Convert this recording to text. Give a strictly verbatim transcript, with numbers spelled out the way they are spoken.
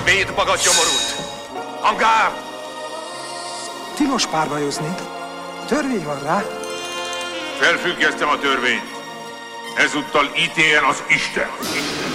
Védd magad, gyomorult! Hangár! Tilos párbajozni. Törvény van rá. Felfüggesztem a törvényt. Ezúttal ítéljen az Isten.